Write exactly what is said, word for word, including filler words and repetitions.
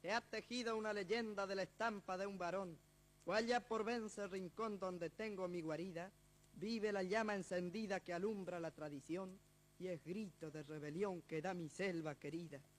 que ha tejido una leyenda de la estampa de un varón, cual ya por vence el rincón donde tengo mi guarida, vive la llama encendida que alumbra la tradición, y es grito de rebelión que da mi selva querida.